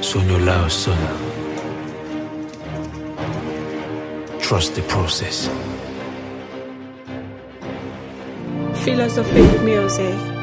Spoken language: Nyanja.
Sogno Lao son. Trust the process. Philosophic music.